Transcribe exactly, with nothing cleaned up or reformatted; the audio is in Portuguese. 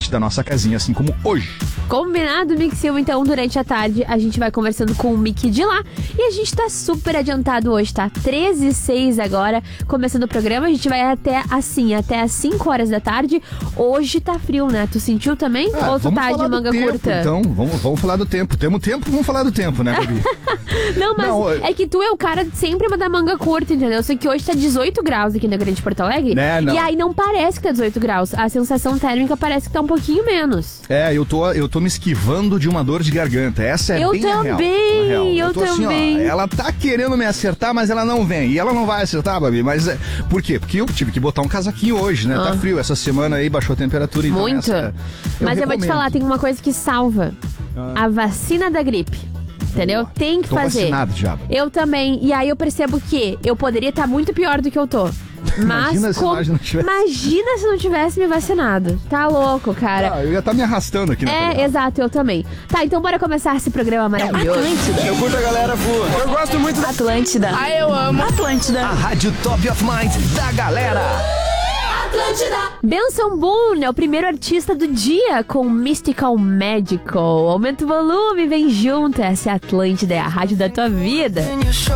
frente da nossa casinha, assim como hoje. Combinado, Mick Silva. Então, durante a tarde, a gente vai conversando com o Mick de lá. E a gente tá super adiantado hoje, tá? treze e seis agora, começando o programa. A gente vai até, assim, até as cinco horas da tarde. Hoje tá frio, né? Tu sentiu também? Ah, Ou tu tá de manga tempo, curta? Então, vamos, vamos falar do tempo. Temos tempo, vamos falar do tempo, né, Gabi? Não, mas Não, é que tu é o cara sempre da manga curta, entendeu? Só que hoje tá dezoito graus aqui na Grande Porto Alegre. Né, não. E aí não parece que tá dezoito graus. A sensação térmica parece que tá um pouquinho menos. É, eu tô, eu tô me esquivando de uma dor de garganta. Essa é eu bem a real, também, a real. Eu, eu tô assim, também. ó, ela tá querendo me acertar, mas ela não vem. E ela não vai acertar, Babi. Mas é, por quê? Porque eu tive que botar um casaquinho hoje, né? Ah. Tá frio. Essa semana aí baixou a temperatura. Então Muito. essa, eu mas eu vou te recomendo. falar, tem uma coisa que salva. Ah. A vacina da gripe. Entendeu? Boa. Tem que Tô fazer. vacinado já, Babi. Eu também. E aí eu percebo que eu poderia estar muito pior do que eu tô. Mas Imagina se com- nós não tivesse- Imagina se não tivesse me vacinado. Tá louco, cara. Ah, eu ia estar me arrastando aqui na É, programa. exato, eu também. Tá, então bora começar esse programa maravilhoso. Eu curto a galera boa. Eu gosto muito da Atlântida. Ah, eu amo. Atlântida. a Rádio Top of Mind da galera. Benson Boone é o primeiro artista do dia com Mystical Magical. Aumenta o volume, vem junto. Essa é a Atlântida, é a rádio da tua vida.